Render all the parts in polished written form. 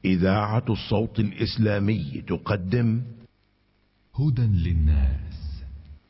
إذاعة الصوت الإسلامي تقدم هدى للناس.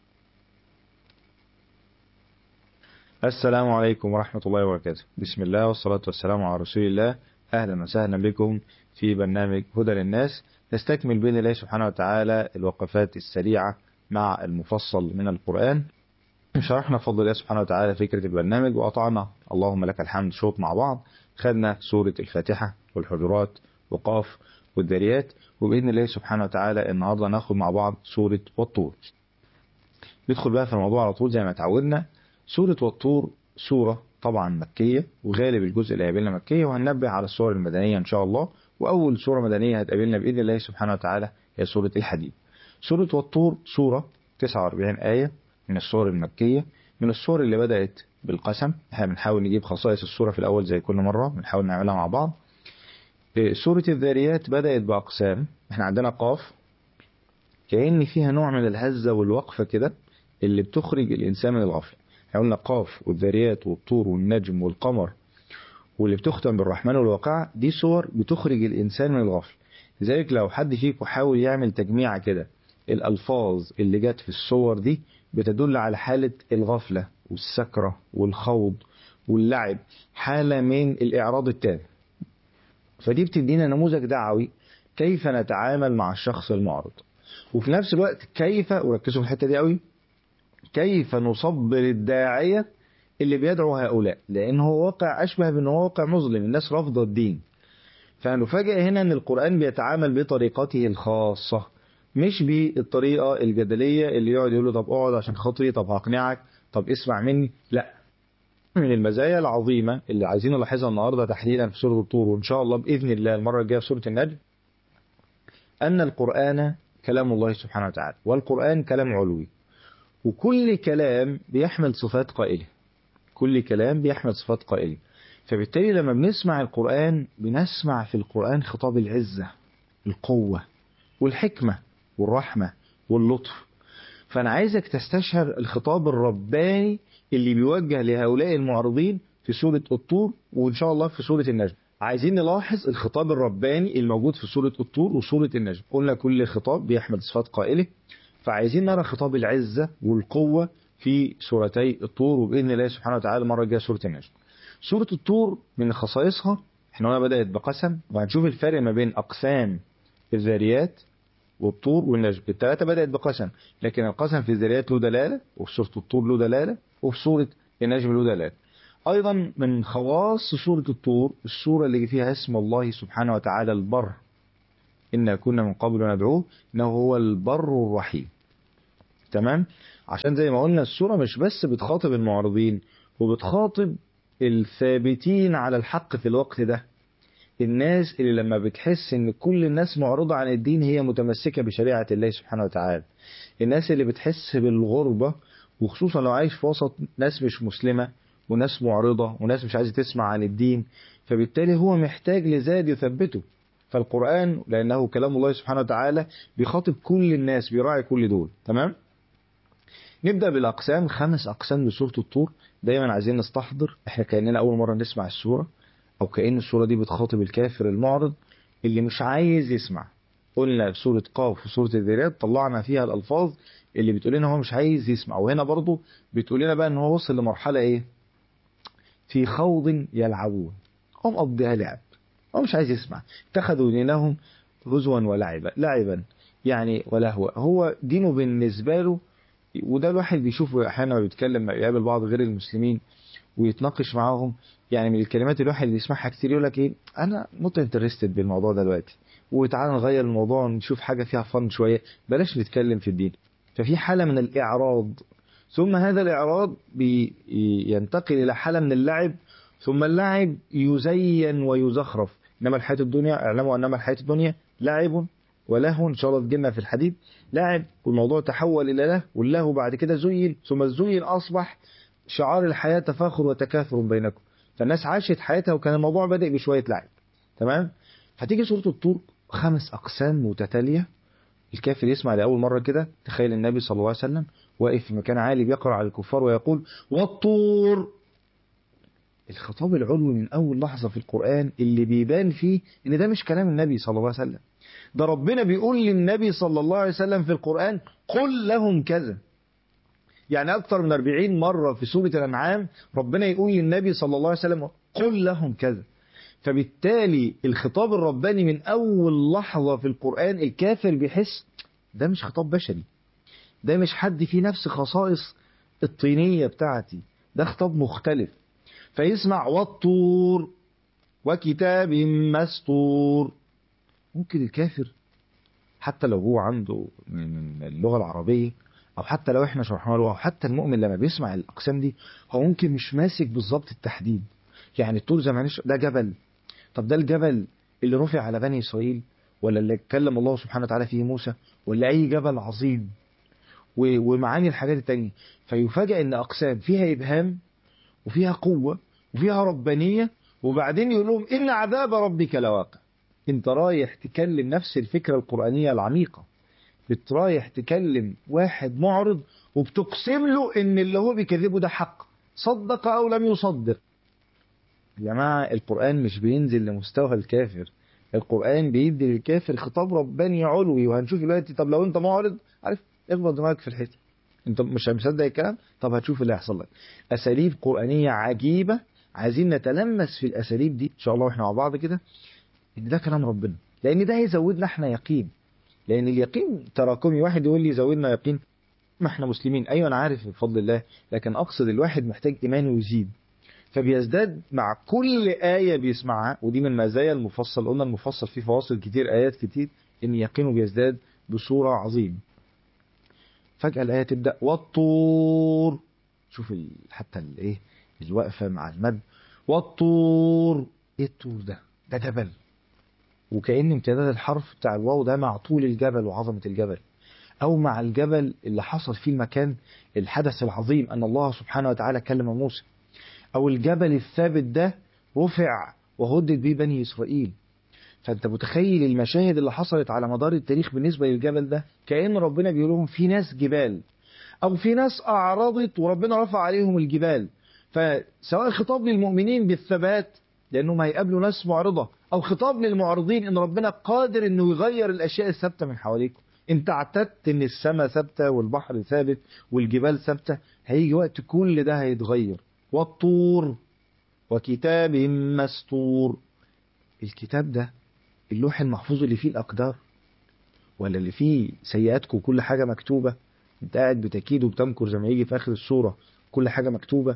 السلام عليكم ورحمة الله وبركاته. بسم الله والصلاة والسلام على رسول الله. أهلا وسهلا بكم في برنامج هدى للناس. نستكمل بإذن الله سبحانه وتعالى الوقفات السريعة مع المفصل من القرآن. شرحنا بفضل الله سبحانه وتعالى فكرة البرنامج وقطعنا اللهم لك الحمد شوط مع بعض. خدنا سورة الفاتحة والحجرات وقاف والذريات، وبإذن الله سبحانه وتعالى النهاردة ناخد مع بعض سورة والطور. ندخل بقى في الموضوع على طول زي ما تعودنا. سورة والطور سورة طبعا مكية، وغالب الجزء اللي هيقابلنا مكية، وهننبه على السور المدنية إن شاء الله. وأول سورة مدنية هتقابلنا بإذن الله سبحانه وتعالى هي سورة الحديد. سورة والطور سورة 49 آية من السور المكية، من السور اللي بدأت بالقسم. احنا بنحاول نجيب خصائص السورة في الأول زي كل مرة بنحاول نعملها مع بعض. سورة الذاريات بدأت بأقسام. احنا عندنا قاف كأن فيها نوع من الهزة والوقفة كده اللي بتخرج الإنسان من الغفلة. احنا قلنا قاف والذاريات والطور والنجم والقمر واللي بتختم بالرحمن والواقع، دي صور بتخرج الإنسان من الغفلة. لذلك لو حد فيكم حاول يعمل تجميعة كده، الألفاظ اللي جت في الصور دي بتدل على حالة الغفلة والسكرة والخوض واللعب، حالة من الإعراض التام. فدي بتدينا نموذج دعوي كيف نتعامل مع الشخص المعرض، وفي نفس الوقت كيف، وركزوا في الحتة دي قوي، كيف نصبر الداعية اللي بيدعو هؤلاء، لأن هو واقع أشبه بأنه واقع مظلم، الناس رافضة الدين. فنفاجئ هنا أن القرآن بيتعامل بطريقته الخاصة، مش بالطريقة الجدلية اللي يقعد يقول له طب اقعد عشان خاطري، طب هقنعك، طب اسمع مني. لا، من المزايا العظيمة اللي عايزين نلاحظها النهاردة تحديدا في سورة الطور، وإن شاء الله بإذن الله المرة الجاية في سورة النجم، أن القرآن كلام الله سبحانه وتعالى، والقرآن كلام علوي، وكل كلام بيحمل صفات قائله. كل كلام بيحمل صفات قائله. فبالتالي لما بنسمع القرآن بنسمع في القرآن خطاب العزة، القوة والحكمة والرحمة واللطف. فأنا عايزك تستشعر الخطاب الرباني اللي بيوجه لهؤلاء المعرضين في سورة الطور، وإن شاء الله في سورة النجم. عايزين نلاحظ الخطاب الرباني الموجود في سورة الطور وسورة النجم. قلنا كل خطاب بيحمل صفات قائله، فعايزين نرى خطاب العزة والقوة في سورتي الطور، وبإذن الله سبحانه وتعالى المرة الجاية سورة النجم. سورة الطور من خصائصها احنا قلنا بدأت بقسم، وهنشوف الفرق ما بين أقسام الذاريات والطور والنجم. الثلاثة بدأت بقسم، لكن القسم في الذاريات له دلالة، وفي سورة الطور له دلالة، وفي سورة النجم له دلالة. أيضا من خواص سورة الطور السورة اللي فيها اسم الله سبحانه وتعالى البر، إنا كنا من قبل ندعوه إنه هو البر الرحيم. تمام؟ عشان زي ما قلنا السورة مش بس بتخاطب المعرضين، وبتخاطب الثابتين على الحق في الوقت ده، الناس اللي لما بتحس ان كل الناس معرضة عن الدين هي متمسكة بشريعة الله سبحانه وتعالى، الناس اللي بتحس بالغربة، وخصوصا لو عايش في وسط ناس مش مسلمة وناس معرضة وناس مش عايزة تسمع عن الدين، فبالتالي هو محتاج لزاد يثبته. فالقرآن لأنه كلام الله سبحانه وتعالى بيخاطب كل الناس، بيراعي كل دول. تمام؟ نبدأ بالأقسام. 5 أقسام لسورة الطور. دايما عايزين نستحضر احنا كأننا أول مرة نسمع السورة، أو كأن السورة دي بتخاطب الكافر المعرض اللي مش عايز يسمع. قلنا في سورة قاف وسورة الذريات طلعنا فيها الألفاظ اللي بتقول لنا هو مش عايز يسمع، وهنا برضو بتقول لنا بقى ان هو وصل لمرحلة ايه؟ في خوض يلعبون، هم مقضيها لعب، هو مش عايز يسمع. اتخذوا دينهم هزوا ولعبا، لعبا يعني ولهوا، هو دينه بالنسبة له. وده الواحد بيشوفه احيانا بيتكلم يقابل بعض غير المسلمين ويتناقش معاهم، يعني من الكلمات الواحد اللي يسمعها كتير يقول لك ايه، انا نوت انترستد بالموضوع ده دلوقتي، وتعالى نغير الموضوع ونشوف حاجه فيها فن شويه، بلاش نتكلم في الدين. ففي حاله من الاعراض، ثم هذا الاعراض ينتقل الى حاله من اللعب، ثم اللعب يزين ويزخرف. انما الحياه الدنيا، اعلموا انما الحياه الدنيا لعب ولهو، ان شاء الله تجينا في الحديث لعب، والموضوع تحول الى له، واللهو بعد كده زين، ثم الزين اصبح شعار الحياة تفاخر وتكاثر بينكم. فالناس عاشت حياتها وكان الموضوع بادئ بشوية لعب. تمام؟ هتيجي سورة الطور 5 أقسام متتالية. الكافر يسمع لأول مرة كده، تخيل النبي صلى الله عليه وسلم واقف في مكان عالي بيقرأ على الكفار ويقول والطور. الخطاب العلوي من أول لحظة في القرآن اللي بيبان فيه إن ده مش كلام النبي صلى الله عليه وسلم، ده ربنا بيقول للنبي صلى الله عليه وسلم في القرآن قل لهم كذا. يعني أكثر من 40 مرة في سورة الأنعام ربنا يقول للنبي صلى الله عليه وسلم قل لهم كذا. فبالتالي الخطاب الرباني من أول لحظة في القرآن الكافر بيحس ده مش خطاب بشري، ده مش حد فيه نفس خصائص الطينية بتاعتي، ده خطاب مختلف. فيسمع والطور وكتاب مسطور. ممكن الكافر حتى لو هو عنده من اللغة العربية، أو حتى لو احنا شرحنا له، أو حتى المؤمن لما بيسمع الأقسام دي هو ممكن مش ماسك بالظبط التحديد. يعني الطور زي ما ده جبل، طب ده الجبل اللي رفع على بني إسرائيل، ولا اللي اتكلم الله سبحانه وتعالى فيه موسى، ولا أي جبل عظيم، ومعاني الحاجات التانية. فيفاجأ إن أقسام فيها إبهام وفيها قوة وفيها ربانية، وبعدين يقول لهم إن عذاب ربك لواقع. انت رايح تكلم نفس الفكرة القرآنية العميقة، بترايح تكلم واحد معرض وبتقسم له ان اللي هو بيكذبه ده حق، صدق او لم يصدق. يا جماعة القرآن مش بينزل لمستوى الكافر، القرآن بيدي للكافر خطاب رباني علوي. وهنشوف دلوقتي، طب لو انت معرض عارف اخبط دماغك في الحيطة، انت مش مصدق الكلام، طب هتشوف اللي هيحصل لك. اساليب قرآنية عجيبة، عايزين نتلمس في الاساليب دي ان شاء الله واحنا مع بعض كده، ان ده كلام ربنا، لان ده هيزودنا احنا يقين. لان اليقين تراكمي، واحد يقول لي زودنا يقين، ما احنا مسلمين، ايوه انا عارف بفضل الله، لكن اقصد الواحد محتاج ايمانه يزيد، فبيزداد مع كل آية بيسمعها. ودي من مزايا المفصل، قلنا المفصل فيه فواصل كتير، آيات كتير، ان يقينه بيزداد بصورة عظيمة. فجأة الآية تبدأ والطور، شوف حتى الايه الوقفة مع المد، والطور. ايه الطور ده؟ ده جبل، وكأن امتداد الحرف بتاع الواو ده مع طول الجبل وعظمة الجبل، أو مع الجبل اللي حصل فيه المكان الحدث العظيم أن الله سبحانه وتعالى كلم موسى، أو الجبل الثابت ده رفع وهدد به بني إسرائيل. فأنت متخيل المشاهد اللي حصلت على مدار التاريخ بالنسبة للجبل ده، كأن ربنا بيقول لهم في ناس جبال، أو في ناس أعرضت وربنا رفع عليهم الجبال. فسواء خطاب للمؤمنين بالثبات لأنهم هيقابلوا ناس معرضة، أو خطاب للمعرضين إن ربنا قادر إنه يغير الأشياء الثابتة من حواليكم. أنت اعتدت إن السماء ثابتة والبحر ثابت والجبال ثابتة، هيجي وقت كل ده هيتغير. والطور وكتاب مسطور. الكتاب ده اللوح المحفوظ اللي فيه الأقدار، ولا اللي فيه سيئاتكم وكل حاجة مكتوبة؟ أنت قاعد بتكيد وبتمكر زي ما يجي في آخر السورة كل حاجة مكتوبة،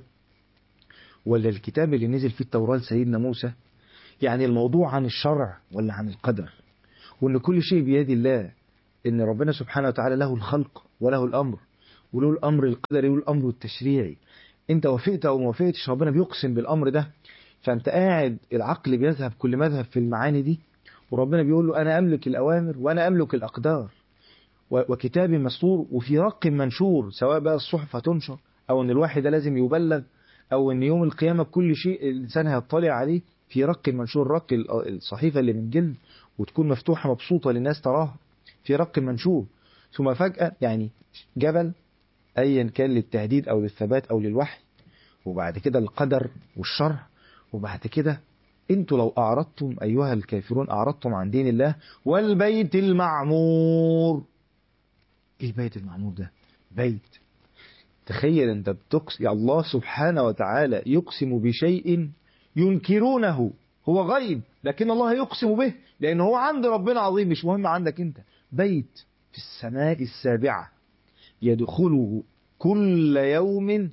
ولا الكتاب اللي نزل فيه التوراة لسيدنا موسى؟ يعني الموضوع عن الشرع ولا عن القدر؟ وان كل شيء بيد الله، ان ربنا سبحانه وتعالى له الخلق وله الامر، وله الامر القدري والامر التشريعي. انت وافقت او ما وافقتش ربنا بيقسم بالامر ده. فانت قاعد العقل بيذهب كل مذهب في المعاني دي، وربنا بيقول له انا املك الاوامر وانا املك الاقدار. وكتاب مسطور، وفي رق منشور، سواء بقى الصحف هتنشر، او ان الواحد ده لازم يبلغ، او ان يوم القيامة كل شيء الانسان هيطلع عليه في رق منشور. رق الصحيفة اللي من جلد وتكون مفتوحة مبسوطة للناس تراها، في رق منشور. ثم فجأة يعني جبل ايا كان للتهديد او للثبات او للوحي، وبعد كده القدر والشرع، وبعد كده انتوا لو اعرضتم ايها الكافرون اعرضتم عن دين الله. والبيت المعمور. ايه البيت المعمور ده؟ بيت، تخيل انت بتقسم، يا الله سبحانه وتعالى يقسم بشيء ينكرونه، هو غيب لكن الله يقسم به لأنه هو عند ربنا عظيم، مش مهم عندك انت. بيت في السماء السابعة يدخله كل يوم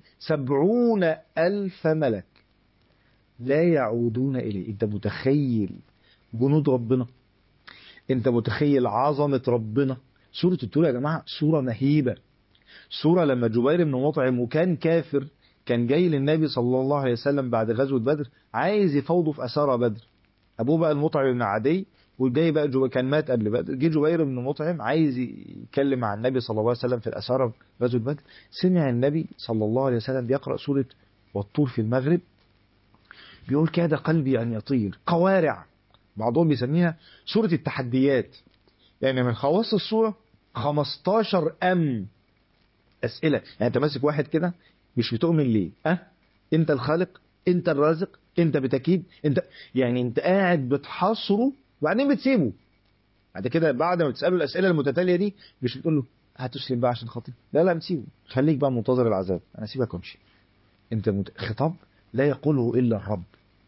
70,000 ملك لا يعودون إليه. انت متخيل جنود ربنا؟ انت متخيل عظمة ربنا؟ سورة الطور يا جماعة سورة مهيبة. سورة لما جبير بن مطعم وكان كافر كان جاي للنبي صلى الله عليه وسلم بعد غزوة بدر عايز يفوضه في أسارى بدر. أبوه بقى المطعم بن عدي، والجاي بقى كان مات قبل بدر. جه جبير بن مطعم عايز يتكلم مع النبي صلى الله عليه وسلم في الأسارى في غزوة بدر. سمع النبي صلى الله عليه وسلم بيقرأ سورة والطور في المغرب، بيقول كاد قلبي أن يطير. قوارع، بعضهم بيسميها سورة التحديات. يعني من خواص السورة 15 أسئلة. يعني انت ماسك واحد كده مش بتؤمن ليه؟ انت الخالق، انت الرازق، انت بتكيد، انت يعني انت قاعد بتحاصره وبعدين بتسيبه. بعد كده بعد ما تساله الاسئله المتتاليه دي مش بتقول له هتسلم بقى عشان خاطري، لا بتسيبه، خليك بقى منتظر العذاب، انا سيبك وامشي. انت خطاب لا يقوله الا الرب.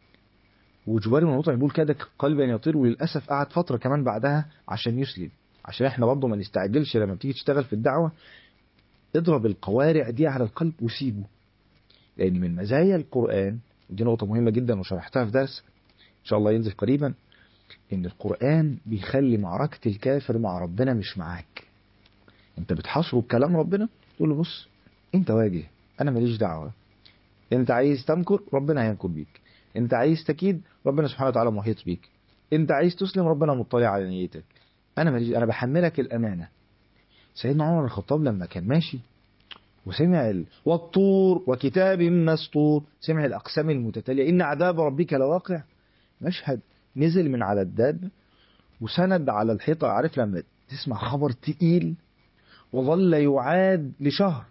وجبير بن مطعم بيقول كده قلبا يطير، وللاسف قعد فتره كمان بعدها عشان يسلم. عشان احنا برضه ما نستعجلش لما بتيجي تشتغل في الدعوه، اضرب القوارع دي على القلب وسيبه. لان من مزايا القران، ودي نقطه مهمه جدا وشرحتها في درس ان شاء الله ينزل قريبا، ان القران بيخلي معركه الكافر مع ربنا مش معاك. انت بتحاصره بكلام ربنا، تقول له بص انت واجه، انا ماليش دعوه. انت عايز تمكر، ربنا هينكر بيك. انت عايز تكيد، ربنا سبحانه وتعالى محيط بيك. انت عايز تسلم، ربنا مطلع على نيتك. انا ماليش، انا بحملك الامانه. سيدنا عمر بن الخطاب لما كان ماشي وسمع والطور وكتاب مسطور، سمع الاقسام المتتاليه ان عذاب ربك لواقع، مشهد نزل من على الدابه وسند على الحيطه. عارف لما تسمع خبر تقيل؟ وظل يعاد لشهر،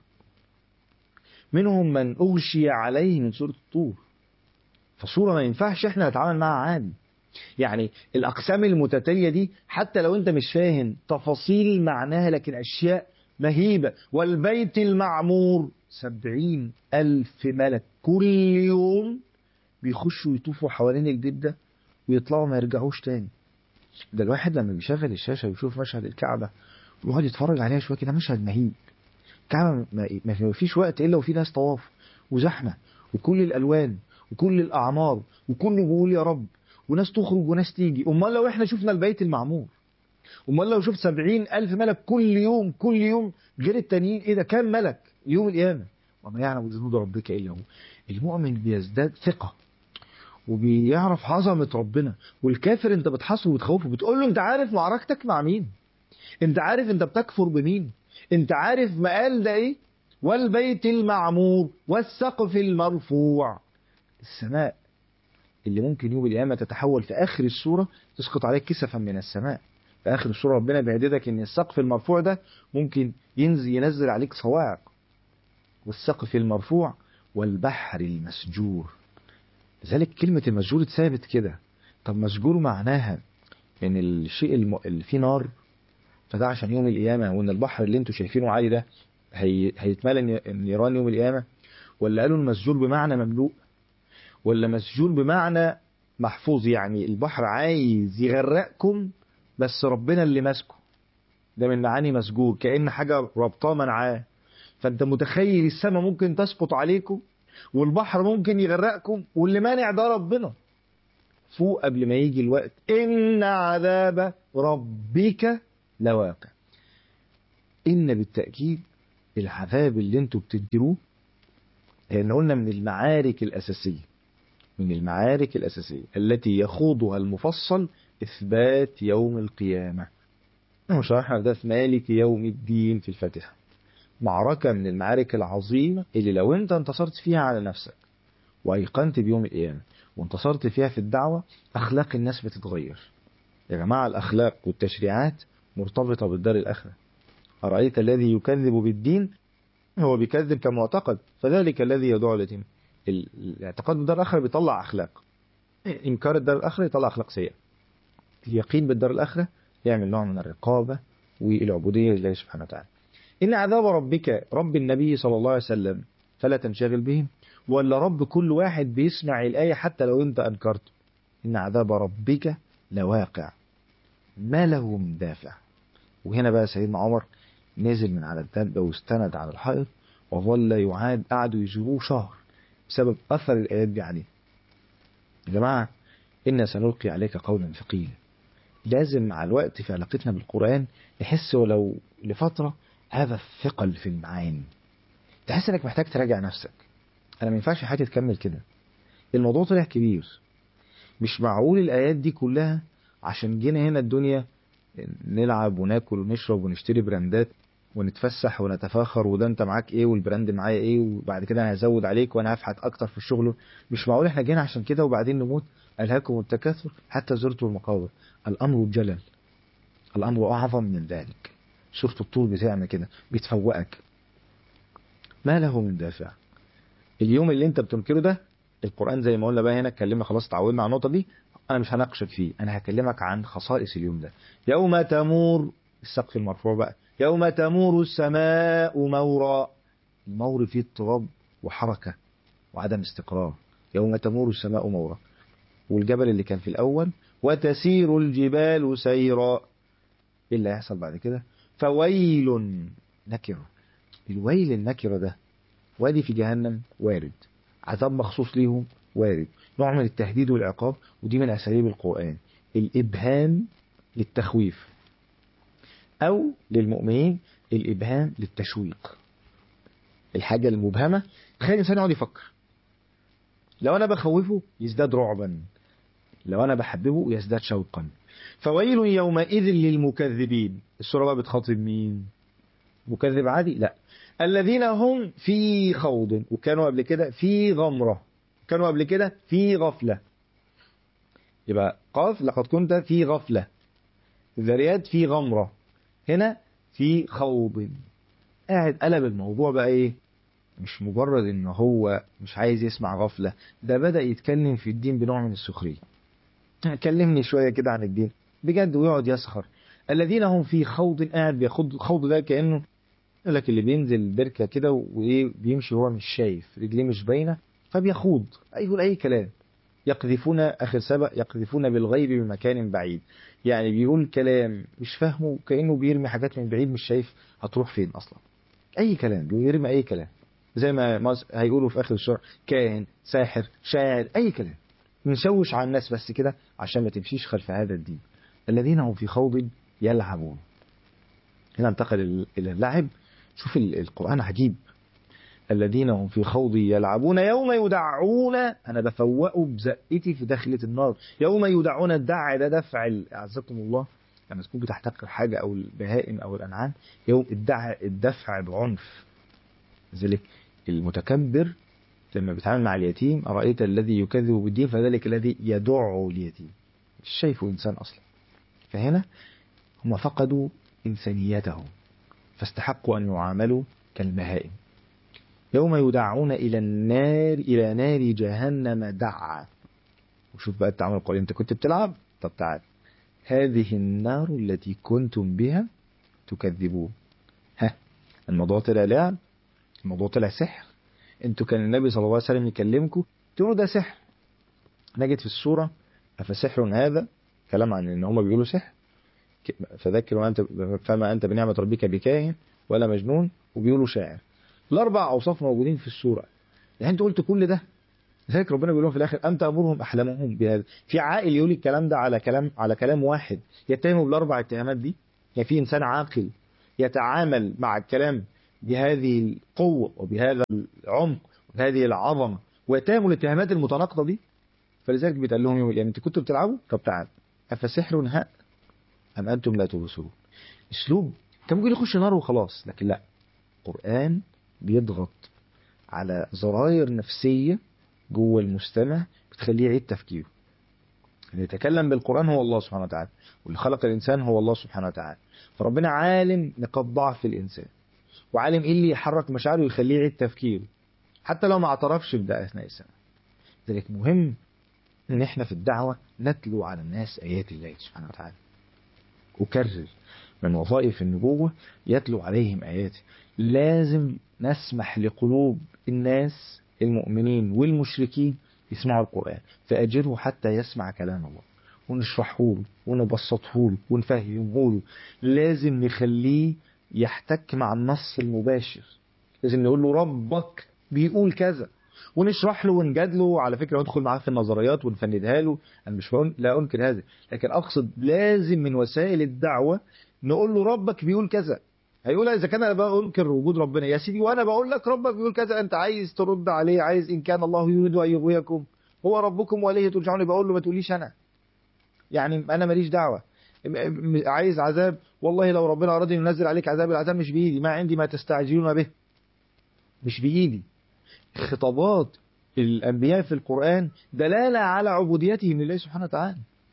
منهم من أغشي عليه من سورة الطور. فصورة ما ينفعش احنا نتعامل معها عادي. يعني الأقسام المتتالية دي حتى لو انت مش فاهم تفاصيل معناها، لكن أشياء مهيبة. والبيت المعمور 70,000 ملك كل يوم بيخشوا يطوفوا حوالين البيت ده ويطلعوا ما يرجعوش تاني. ده الواحد لما بيشغل الشاشة ويشوف مشهد الكعبة ويقعد يتفرج عليها شوية كده، مشهد مهيب. الكعبة ما فيش وقت إلا وفي ناس طواف وزحمة وكل الألوان وكل الأعمار وكل بيقول يا رب، وناس تخرج وناس تيجي. أمال لو إحنا شفنا البيت المعمور، أمال لو شفت 70,000 ملك كل يوم كل يوم غير التانيين، إيه ده كام ملك يوم القيامة؟ وما يعلم جنود ربك إلا هو. المؤمن بيزداد ثقة وبيعرف عظمة ربنا. والكافر أنت بتحاصره وتخوفه، بتقول له أنت عارف معركتك مع مين؟ أنت عارف أنت بتكفر بمين؟ أنت عارف مقال ده إيه؟ والبيت المعمور والسقف المرفوع. السماء اللي ممكن يوم القيامة تتحول في آخر السورة تسقط عليك كسفا من السماء. في آخر السورة ربنا بيهددك إن السقف المرفوع ده ممكن ينزل عليك صواعق. والسقف المرفوع والبحر المسجور. لذلك كلمة المسجور اتثابت كده. طب مسجور معناها إن الشيء اللي فيه نار، فده عشان يوم القيامة، وإن البحر اللي انتوا شايفينه عالي ده هيتملى نيران يوم القيامة؟ ولا قالوا المسجور بمعنى مملوء؟ ولا مسجور بمعنى محفوظ، يعني البحر عايز يغرقكم بس ربنا اللي ماسكه؟ ده من معاني مسجور، كأن حاجة ربطاه منعاه. فانت متخيل السماء ممكن تسقط عليكم والبحر ممكن يغرقكم، واللي مانع ده ربنا. فوق قبل ما يجي الوقت، إن عذاب ربك لواقع. إن بالتأكيد العذاب اللي انتوا بتديروه، لأن قلنا من المعارك الأساسية، من المعارك الأساسية التي يخوضها المفصل إثبات يوم القيامة. وشرحنا ده في مالك يوم الدين في الفاتحة. معركة من المعارك العظيمة اللي لو انت انتصرت فيها على نفسك وأيقنت بيوم القيامة وانتصرت فيها في الدعوة، أخلاق الناس بتتغير. يا جماعة الأخلاق والتشريعات مرتبطة بالدار الآخرة. أرأيت الذي يكذب بالدين؟ هو بيكذب كمعتقد، فذلك الذي يدعو اليتيم. الاعتقاد بالدار الآخرة بيطلع أخلاق، إنكار الدار الآخرة يطلع أخلاق سيئة. اليقين بالدار الآخرة يعمل نوع من الرقابة والعبودية لله سبحانه وتعالى. إن عذاب ربك رب النبي صلى الله عليه وسلم فلا تنشغل بهم، ولا رب كل واحد بيسمع الآية حتى لو أنت أنكرت؟ إن عذاب ربك لواقع ما له من دافع. وهنا بقى سيدنا عمر نزل من على الدابة واستند على الحائط وظل يعاد، قعدوا يجيبوه شهر بسبب أثر الآيات دي عليه. يا جماعة إنا سنلقي عليك قولا ثقيلا. لازم مع الوقت في علاقتنا بالقرآن نحس ولو لفترة هذا الثقل في المعاني. تحس إنك محتاج تراجع نفسك. أنا ما ينفعش حياتي تكمل كده. الموضوع طلع كبير. مش معقول الآيات دي كلها عشان جينا هنا الدنيا نلعب وناكل ونشرب ونشتري براندات ونتفسح ونتفاخر، وده انت معاك ايه والبراند معايا ايه، وبعد كده انا هزود عليك وانا هفحت اكتر في الشغل. مش معقول احنا جينا عشان كده وبعدين نموت. ألهاكم التكاثر حتى زرتوا المقابر. الامر جلل، الامر اعظم من ذلك. سورة الطور بتعمل كده، بتفوقك. ما له من دافع. اليوم اللي انت بتنكره ده القرآن زي ما قلنا بقى هنا، اتكلمنا خلاص، اتعودنا على النقطة دي، أنا مش هناقشك فيه، أنا هكلمك عن خصائص اليوم ده. يوم تمور، السقف المرفوع بقى، يوم تمور السماء مورا. المور فيه اضطراب وحركة وعدم استقرار. يوم تمور السماء مورا. والجبل اللي كان في الأول، وتسير الجبال سيرا. إيه اللي هيحصل بعد كده؟ فويل، نكرة. الويل النكرة ده وادي في جهنم وارد، عذاب مخصوص ليهم وارد، نوع من التهديد والعقاب، ودي من أساليب القرآن، الإبهام للتخويف، أو للمؤمنين الإبهام للتشويق. الحاجة المبهمة تخيل الإنسان يقعد يفكر، لو أنا بخوفه يزداد رعبا، لو أنا بحببه يزداد شوقا. فويل يومئذ للمكذبين. السورة بقى بتخاطب مين؟ مكذب عادي؟ لا، الذين هم في خوض، وكانوا قبل كده في غمرة، كانوا قبل كده في غفلة. يبقى قاف لقد كنت في غفلة، الذريات في غمرة، هنا في خوض. قاعد قلب الموضوع بقى ايه؟ مش مجرد ان هو مش عايز يسمع غفلة، ده بدأ يتكلم في الدين بنوع من السخرية. كلمني شوية كده عن الدين بجد، ويقعد يسخر. الذين هم في خوض، قاعد بياخد خوض ده كأنه يقول لك اللي بينزل بركة كده وايه، بيمشي هو مش شايف، رجليه مش باينة، فبيخوض يقول اي كلام. يقذفون، اخر سبق، يقذفون بالغيب بمكان بعيد، يعني بيقول كلام مش فاهمه، كأنه بيرمي حاجات من بعيد، مش شايف هتروح فين اصلا. اي كلام، بيرمي اي كلام، زي ما هيقولوا في اخر السورة، كاهن، ساحر، شاعر، اي كلام نشوش على الناس بس كده عشان ما تمشيش خلف هذا الدين. الذين هم في خوض يلعبون. هنا انتقل الى اللعب. شوف القرآن عجيب. الذين هم في خوض يلعبون يوم يدعون، أنا بفوقه بزقتي في داخلة النار. يوم يدعون، الدع ده دفع، أعزكم الله لما تكون بتحتقر حاجة أو البهائم أو الأنعام، يوم الدفع بعنف. لذلك المتكبر لما بيتعامل مع اليتيم، أرأيت الذي يكذب بالدين فذلك الذي يدع اليتيم، مش شايفه إنسان أصلا. فهنا هم فقدوا إنسانيتهم، فاستحقوا أن يعاملوا كالبهائم. يوم يدعون إلى النار، إلى نار جهنم دعا. وشوف بقى التعامل القولي، أنت كنت بتلعب، طب تعال، هذه النار التي كنتم بها تكذبون. ها، الموضوع طلع لعب، الموضوع طلع سحر. انتوا كان النبي صلى الله عليه وسلم يكلمكم تقولوا ده سحر. نجد في السورة أفسحر هذا، كلام عن ان هم بيقولوا سحر، فذكر فما أنت بنعمة ربك بكاهن ولا مجنون، وبيقولوا شاعر. الأربع أوصاف موجودين في السورة، يعني أنت قلت كل ده، لذلك ربنا بيقول لهم في الآخر أم تأمرهم أحلامهم بهذا. في عاقل يقول الكلام ده على كلام واحد يتهمه بالأربع اتهامات دي؟ يعني في إنسان عاقل يتعامل مع الكلام بهذه القوة وبهذا العمق وبهذه العظمة ويتهموا الاتهامات المتناقضة دي؟ فلذلك بيتقال لهم يعني أنت كنتوا بتلعبوا، طب تعال، أفسحر ها أم أنتم لا تبصرون. أسلوب كان ممكن يخش نار وخلاص، لكن لا، القرآن بيضغط على زراير نفسية جوه المستمع بتخليه يعيد تفكيره. اللي يتكلم بالقرآن هو الله سبحانه وتعالى، واللي خلق الإنسان هو الله سبحانه وتعالى. فربنا عالم نقاط ضعف الإنسان، وعالم إيه اللي يحرك مشاعره ويخليه يعيد تفكيره حتى لو ما اعترفش بده أثناء السنة. لذلك مهم إن إحنا في الدعوة نتلو على الناس آيات الله سبحانه وتعالى. أكرر، من وظائف النبوة يتلو عليهم آياته. لازم نسمح لقلوب الناس المؤمنين والمشركين يسمعوا القرآن، فأجره حتى يسمع كلام الله، ونشرحه له ونبسطه له ونفهمه له. لازم نخليه يحتك مع النص المباشر، لازم نقول له ربك بيقول كذا، ونشرح له ونجادله. على فكرة ندخل معاه في النظريات ونفندها له، أنا مش لا أنكر هذا، لكن أقصد لازم من وسائل الدعوة نقول له ربك بيقول كذا. هيقول إذا كان أنا بقى أنكر وجود ربنا يا سيدي، وأنا بقول لك ربك بيقول كذا، أنت عايز ترد عليه، عايز إن كان الله يريد أن يغويكم هو ربكم وإليه ترجعون. بقول له ما تقوليش أنا، يعني أنا ماليش دعوة. عايز عذاب، والله لو ربنا أراد أن ينزل عليك عذاب، العذاب مش بإيدي، ما عندي ما تستعجلون به، مش بإيدي. خطابات الأنبياء في القرآن دلالة على عبوديتهم لله سبحانه وتعالى.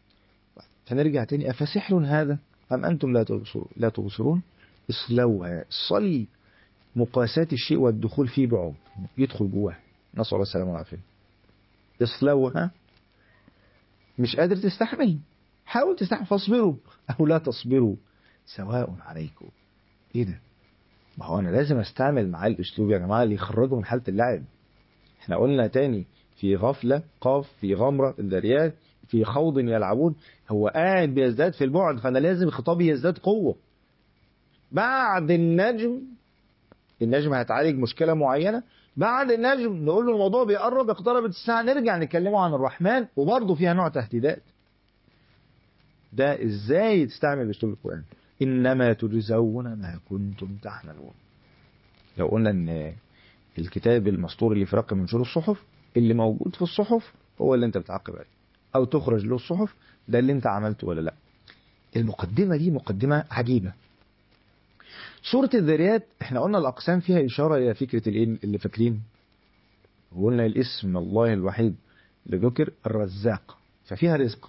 فنرجع تاني، أفسحر هذا أم أنتم لا تبصرون. اصلوها، صلي مقاسات الشيء والدخول فيه بعمق، يدخل جواه. نسأل الله السلامة والعافية. اصلوها، مش قادر تستحمل، حاول تستحمل، فاصبروا أو لا تصبروا سواء عليكم. إيه ده؟ ما هو أنا لازم أستعمل معاه الأسلوب يا جماعة اللي يخرجه من حالة اللعب. إحنا قلنا تاني في غفلة قاف، في غمرة الذريات، في خوض يلعبون. هو قاعد بيزداد في البعد، فأنا لازم خطابي يزداد قوة. بعد النجم هتعالج مشكلة معينة، بعد النجم نقول له الموضوع بيقرب، اقتربت الساعة، نرجع نتكلموا عن الرحمن، وبرضه فيها نوع تهديدات. ده ازاي تستعمل اسلوب القرآن؟ انما تجزون ما كنتم تعملون. لو قلنا ان الكتاب المسطور اللي في رقم منشور الصحف، اللي موجود في الصحف هو اللي انت بتعاقب عليه، او تخرج له الصحف، ده اللي انت عملته ولا لا. المقدمة دي مقدمة عجيبة. سورة الذريات احنا قلنا الأقسام فيها إشارة إلى فكرة اللي فاكرين، وقلنا الاسم الله الوحيد اللي ذكر الرزاق، ففيها رزق،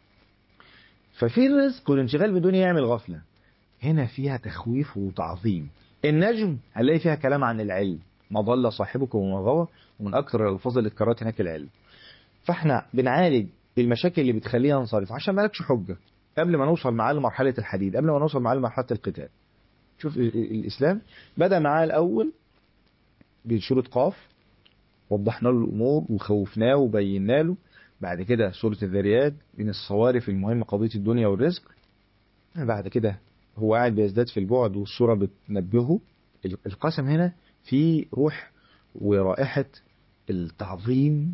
ففي الرزق والانشغال بدون يعمل غفلة. هنا فيها تخويف وتعظيم. النجم هنلاقي فيها كلام عن العلم، ما ضل صاحبكم وما غوى، ومن أكثر الألفاظ اللي اتكررت هناك العلم. فاحنا بنعالج المشاكل اللي بتخليها ننصرف عشان مالكش حجة قبل ما نوصل معاه لمرحلة الحديد، قبل ما نوصل معاه لمرحلة القتال. شوف الإسلام بدأ معاه الأول بسورة قاف، وضحنا له الأمور وخوفناه وبينا له. بعد كده سورة الذريات من الصوارف المهمة قضية الدنيا والرزق. بعد كده هو قاعد بيزداد في البعد والسورة بتنبهه. القسم هنا في روح ورائحة التعظيم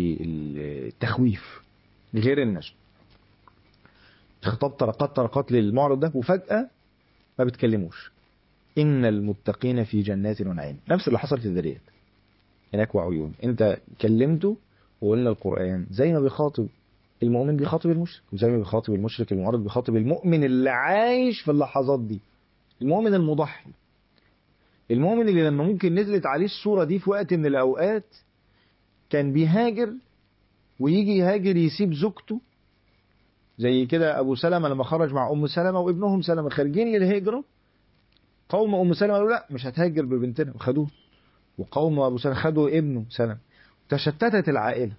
والتخويف غير النجم. خطاب طرقات للمعرض ده، وفجأة ما بتكلموش. إن المتقين في جنات ونعيم، نفس اللي حصل في الذريات هناك وعيون. انت كلمته وقلنا القرآن زي ما بيخاطب المؤمن بيخاطب المشرك، وزي ما بيخاطب المشرك المعرض بيخاطب المؤمن اللي عايش في اللحظات دي، المؤمن المضحي، المؤمن اللي لما ممكن نزلت عليه الصورة دي في وقت من الأوقات كان بيهاجر، ويجي يهاجر يسيب زوجته. زي كده أبو سلمة لما خرج مع أم سلمة وابنهم سلمة خارجين للهجرة، قوم أم سلمة قالوا لا مش هتهاجر ببنتنا وخدوه، وقوم أبو سلمة خدوا ابنه سلمة. تشتتت العائلة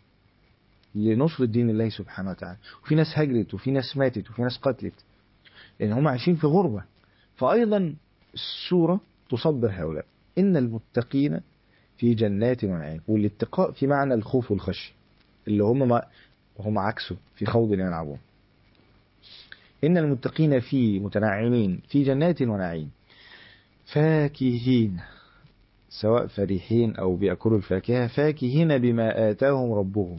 لنصر دين الله سبحانه وتعالى، وفي ناس هجرت وفي ناس ماتت وفي ناس قتلت لأن هم عايشين في غربة. فأيضا السورة تصبر هؤلاء. إن المتقين في جنات ونعيم، والاتقاء في معنى الخوف والخشية اللي هم عكسه في خوض يلعبون. إن المتقين في متنعمين في جنات ونعيم فاكهين، سواء فرحين أو بيأكلوا الفاكهة، فاكهين بما آتاهم ربهم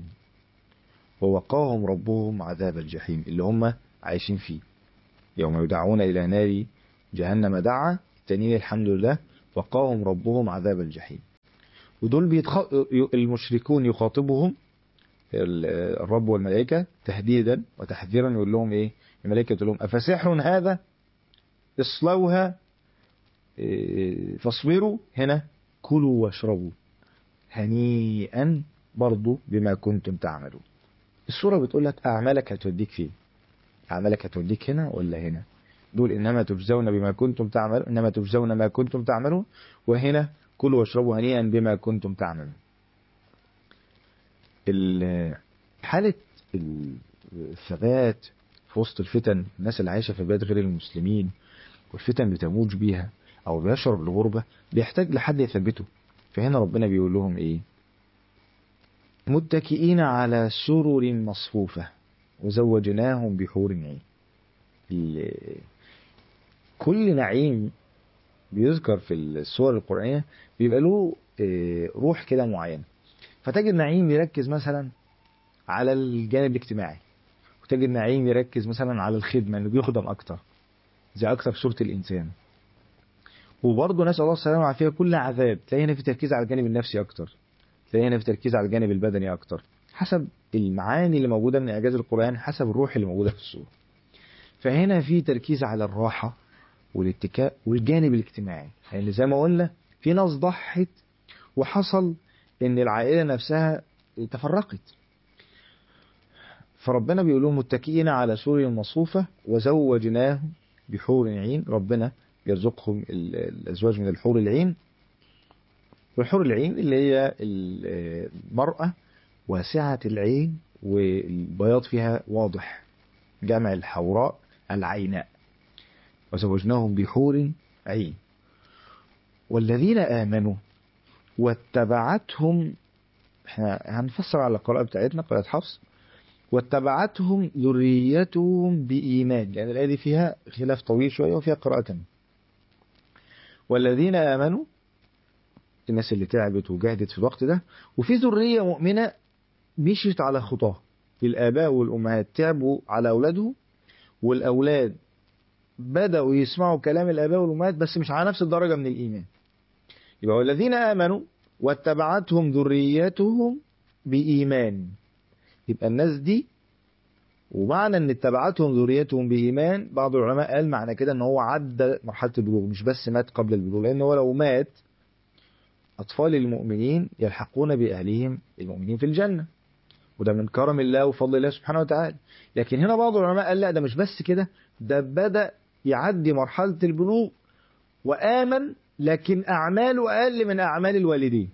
ووقاهم ربهم عذاب الجحيم اللي هم عايشين فيه. يوم يدعون إلى نار جهنم دعا، التانيين الحمد لله وقاهم ربهم عذاب الجحيم. ودول المشركون يخاطبهم الرب والملائكة تهديدا وتحذيرا، يقول لهم إيه؟ الملائكة تقول لهم أفسحر هذا اصلوها فاصبروا، هنا كلوا واشربوا هنيئا برضو بما كنتم تعملون. السورة بتقول لك أعمالك هتوديك فين؟ أعمالك هتوديك هنا ولا هنا؟ دول إنما تجزون بما كنتم تعملون، إنما تجزون ما كنتم تعملون، وهنا كلوا واشربوا هنيئا بما كنتم تعملون. حالة الثبات في وسط الفتن، الناس اللي عايشة في بلاد غير المسلمين والفتن بتموج بيها أو بيشعر بالغربة، بيحتاج لحد يثبته. فهنا ربنا بيقول لهم إيه؟ متكئين على سرر مصفوفة وزوجناهم بحور عين. كل نعيم بيذكر في السور القرآنية بيبقى له روح كده معينة. فتجد نعيم يركز مثلا على الجانب الاجتماعي، وتجد نعيم يركز مثلا على الخدمة انه بيخدم اكتر، زي اكتر سورة الانسان. وبرضه نسأل الله السلامة والعافية كل عذاب تلاقي هنا في تركيز على الجانب النفسي اكتر، تلاقي هنا في تركيز على الجانب البدني اكتر، حسب المعاني اللي موجودة من اعجاز القرآن، حسب الروح اللي موجودة في السورة. فهنا في تركيز على الراحة والاتكاء والجانب الاجتماعي، يعني زي ما قلنا في ناس ضحت وحصل ان العائلة نفسها تفرقت. فربنا بيقول لهم متكئين على سرر مصفوفة وزوجناهم بحور عين. ربنا يرزقهم الأزواج من الحور العين، والحور العين اللي هي المرأة واسعة العين والبياض فيها واضح، جمع الحوراء العيناء. وزوجناهم بحور عين. والذين آمنوا واتبعتهم، احنا هنفسر على القراءة بتاعتنا قراءة حفص، واتبعتهم ذريتهم بإيمان، لأن الآية دي فيها خلاف طويل شوية وفيها قراءة تانية. والذين آمنوا، الناس اللي تعبت وجاهدت في الوقت ده، وفي ذرية مؤمنة مشيت على خطاه. الآباء والأمهات تعبوا على أولادهم، والأولاد بدأوا يسمعوا كلام الآباء والأمهات بس مش على نفس الدرجة من الإيمان. يبقى والذين آمنوا واتبعتهم ذريتهم بإيمان، يبقى الناس دي، ومعنى ان اتبعتهم ذريتهم بإيمان بعض العلماء قال معنى كده ان هو عدى مرحلة البلوغ، مش بس مات قبل البلوغ، لأن هو لو مات أطفال المؤمنين يلحقون بأهلهم المؤمنين في الجنة، وده من كرم الله وفضل الله سبحانه وتعالى. لكن هنا بعض العلماء قال لا، ده مش بس كده، ده بدأ يعدي مرحلة البلوغ وآمن، لكن أعماله أقل من أعمال الوالدين.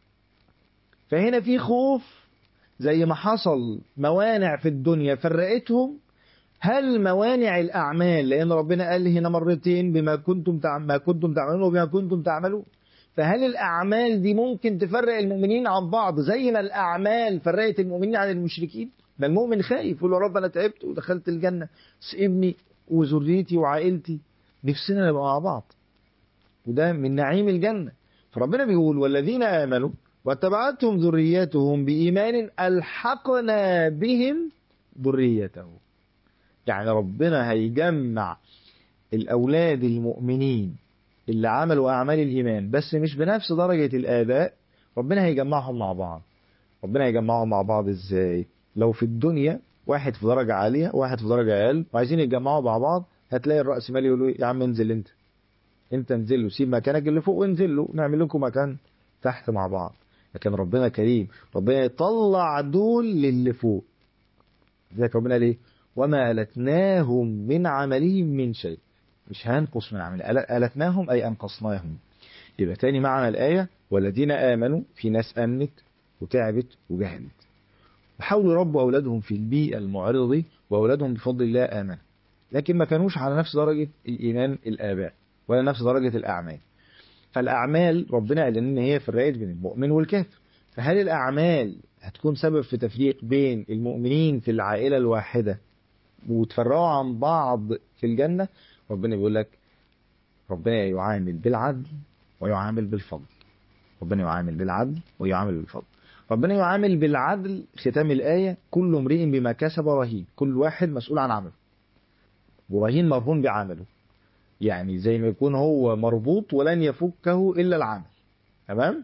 فهنا في خوف، زي ما حصل موانع في الدنيا فرقتهم، هل موانع الأعمال، لأن ربنا قال هنا مرتين بما كنتم تعملون وبما كنتم تعملون، فهل الأعمال دي ممكن تفرق المؤمنين عن بعض زي ما الأعمال فرقت المؤمنين عن المشركين؟ ما المؤمن خايف يقول له رب أنا تعبت ودخلت الجنة، بس ابني وذريتي وعائلتي نفسنا نبقى مع بعض، وده من نعيم الجنة. فربنا بيقول والذين آمنوا واتبعتهم ذريتهم بإيمان ألحقنا بهم ذريتهم. يعني ربنا هيجمع الأولاد المؤمنين اللي عملوا أعمال الإيمان بس مش بنفس درجة الآباء، ربنا هيجمعهم مع بعض. ربنا هيجمعهم مع بعض إزاي؟ لو في الدنيا واحد في درجة عالية واحد في درجة أقل وعايزين يتجمعوا مع بعض، هتلاقي الرأس مالي يقولوا يا عم انزل انت انزل له، سيب مكانك اللي فوق وانزل له، نعمل لكم مكان تحت مع بعض. لكن ربنا كريم، ربنا يطلع دول للي فوق. ذلك ربنا ليه وما ألتناهم من عملهم من شيء، مش هنقص من عمل، ألتناهم أي أنقصناهم. يبقى تاني معنى الآية والذين آمنوا، في ناس آمنت وتعبت وجهدت وحاولوا يربوا أولادهم في البيئة المعرضة دي، وأولادهم بفضل الله آمنوا، لكن ما كانوش على نفس درجة الإيمان الآباء ولا نفس درجة الأعمال. فالأعمال ربنا قال إن هي فرقت بين المؤمن والكافر، فهل الأعمال هتكون سبب في تفريق بين المؤمنين في العائلة الواحدة وتفرقوا عن بعض في الجنة؟ ربنا بيقول لك ربنا يعامل بالعدل ويعامل بالفضل. ربنا يعامل بالعدل ويعامل بالفضل. ربنا يعامل بالعدل، ختام الآية كل امرئ بما كسب رهين، كل واحد مسؤول عن عمله، ورهين مرهون بعمله، يعني زي ما يكون هو مربوط ولن يفكه إلا العمل. تمام؟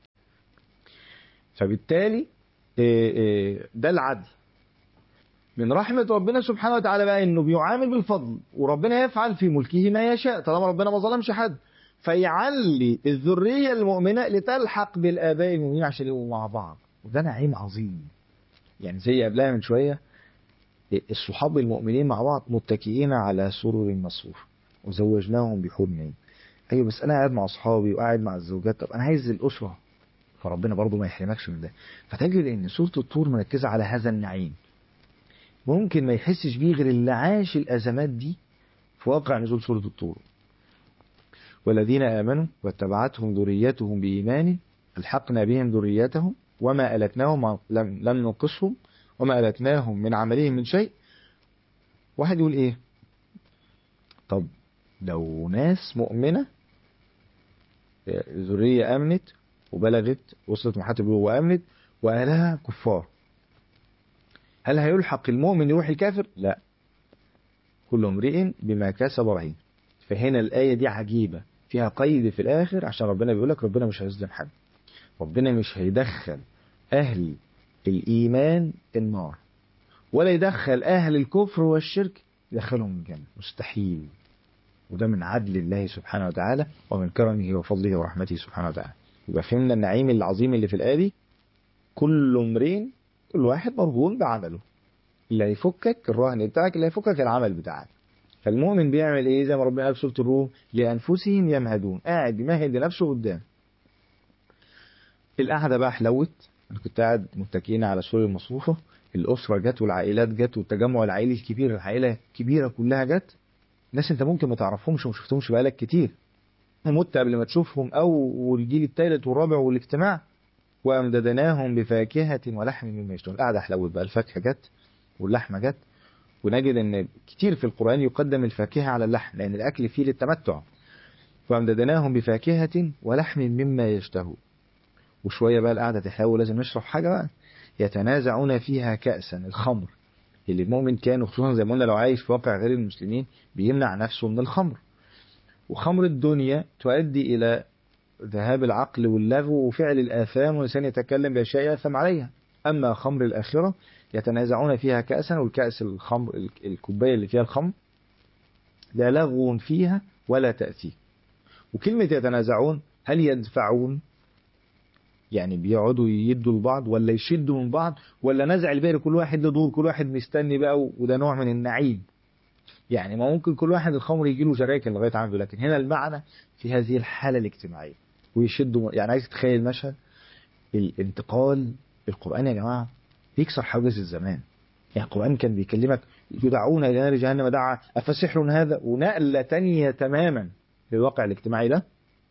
فبالتالي ده العدل. من رحمة ربنا سبحانه وتعالى بقى انه بيعامل بالفضل، وربنا يفعل في ملكه ما يشاء طالما ربنا ما ظلمش حد، فيعلي الذرية المؤمنة لتلحق بالآباء المؤمنين عشان يبقوا مع بعض، وده نعيم عظيم. يعني زي قبلها من شوية الصحاب المؤمنين مع بعض متكئين على سرر مصفوفة وزوجناهم بحور عين. ايوه بس انا قاعد مع اصحابي وقاعد مع الزوجات، طب انا عايز الاسرة، فربنا برضو ما يحرمكش من ده. فتجد ان سورة الطور مركزة على هذا النعيم، ممكن ما يحسش بيه غير اللي عاش الأزمات دي في واقع نزول سورة الطور. والذين آمنوا واتبعتهم ذريتهم بإيمان ألحقنا بهم ذريتهم وما ألتناهم، لم ننقصهم وما ألتناهم من عملهم من شيء. واحد يقول إيه؟ طب لو ناس مؤمنة ذرية آمنت وبلغت وصلت مرحلة البلوغ وآمنت وأهلها كفار، هل هيلحق المؤمن يروح الكافر؟ لا، كل امرئ بما كسب رهين. فهنا الآية دي عجيبة، فيها قيد في الآخر عشان ربنا بيقول لك ربنا مش هيظلم حد، ربنا مش هيدخل أهل الإيمان النار ولا يدخل أهل الكفر والشرك يدخلهم الجنة، مستحيل. وده من عدل الله سبحانه وتعالى ومن كرمه وفضله ورحمته سبحانه وتعالى. يبقى فهمنا النعيم العظيم اللي في الآية دي، كل امرئ، كل واحد مرهون بعمله، اللي هيفكك الرهن بتاعك، اللي هيفكك العمل بتاعك. فالمؤمن بيعمل ايه؟ زي ما ربنا قال في سورة الروم لأنفسهم يمهدون، قاعد يمهد لنفسه قدام. القعدة بقى حلوت أنا كنت قاعد متكئين على سور المصفوفة، الأسرة جت والعائلات جت والتجمع العائلي الكبير، العائلة الكبيرة كلها جت، ناس أنت ممكن ما تعرفهمش وما شفتهمش بقالك كتير، مت قبل ما تشوفهم، أو الجيل الثالث والرابع والاجتماع. وأمددناهم بفاكهة ولحم مما يشتهون. القعدة حلوت بقى، الفاكهة جت واللحمة جت. ونجد أن كتير في القرآن يقدم الفاكهة على اللحم لأن الأكل فيه للتمتع. وأمددناهم بفاكهة ولحم مما يشتهون. وشوية بقى القعدة تحاول، لازم نشرب حاجة بقى. يتنازعون فيها كأسا، الخمر اللي المؤمن كان، وخصوصا زي ما قلنا لو عايش في واقع غير المسلمين بيمنع نفسه من الخمر. وخمر الدنيا تؤدي إلى ذهاب العقل واللغو وفعل الآثام، والإنسان يتكلم بأشياء يأثم عليها. أما خمر الآخرة يتنازعون فيها كأسا، والكأس الخمر، الكوباية اللي فيها الخمر، لا لغو فيها ولا تأثيم. وكلمة يتنازعون، هل يدفعون يعني بيقعدوا يدوا لبعض، ولا يشدوا من بعض، ولا نزع الباقي كل واحد له دور، كل واحد مستني بقى، وده نوع من النعيم. يعني ما ممكن كل واحد الخمر يجي له جراكن لغاية عنده، لكن هنا المعنى في هذه الحالة الاجتماعية ويشدوا. يعني عايز تتخيل مشهد الانتقال. القرآن يا جماعة بيكسر حواجز الزمان. يعني القرآن كان بيكلمك يدعون إلى نار جهنم دعا أفسحر هذا، ونقلة تانية تماما للواقع الاجتماعي ده.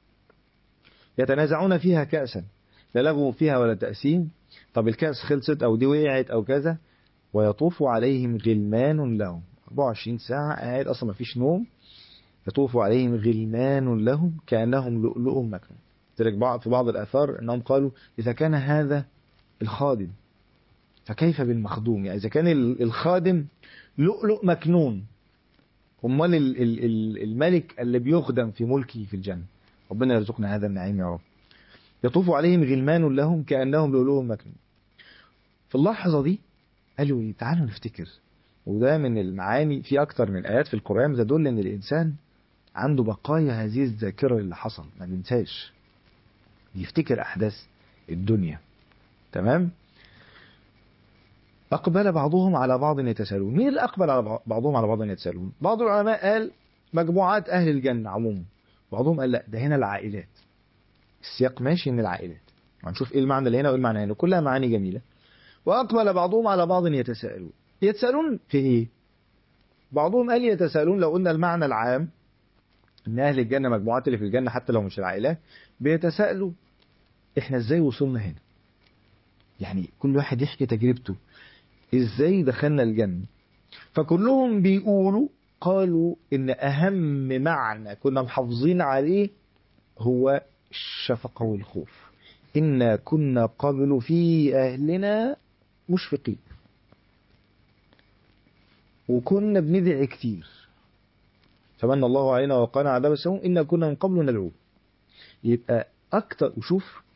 يتنازعون فيها كأسا لا لغو فيها ولا تأثيم. طب الكأس خلصت أو دي وقعت أو كذا. ويطوف عليهم غلمان لهم، 24 ساعة قاعد أصلا ما فيش نوم. يطوف عليهم غلمان لهم كأنهم لؤلؤ مكنون. في بعض الآثار أنهم قالوا إذا كان هذا الخادم فكيف بالمخدوم؟ يعني إذا كان الخادم لؤلؤ مكنون، أمال الملك اللي بيخدم في ملكه في الجنة. ربنا يرزقنا هذا النعيم يا رب. يطوف عليهم غلمان لهم كأنهم لؤلؤ مكنون. في اللحظة دي قالوا تعالوا نفتكر. وده من المعاني في أكتر من آيات في القرآن تدل أن الإنسان عنده بقايا هذه الذاكرة اللي حصل، ما بينساش، يفتكر أحداث الدنيا. تمام. أقبل بعضهم على بعض يتساءلون. مين اللي أقبل على بعضهم على بعض يتساءلون؟ بعض العلماء قال مجموعات أهل الجنة عموما، بعضهم قال لا ده هنا العائلات. السياق ماشي إن العائلات، هنشوف إيه المعنى اللي هنا وإيه المعنى هنا، كلها معاني جميلة. وأقبل بعضهم على بعض يتساءلون. يتساءلون في إيه؟ بعضهم قال يتساءلون، لو قلنا المعنى العام إن أهل الجنة مجموعات اللي في الجنة حتى لو مش العائلات بيتساءلوا إحنا إزاي وصلنا هنا. يعني كل واحد يحكي تجربته إزاي دخلنا الجنة. فكلهم بيقولوا قالوا إن أهم معنى كنا محافظين عليه هو الشفقة والخوف. إنا كنا قبل في أهلنا مشفقين، وكنا بندعي كتير فمن الله علينا وقانا عذاب السموم إنا كنا من قبل ندعوه. يبقى أكتر. وشوف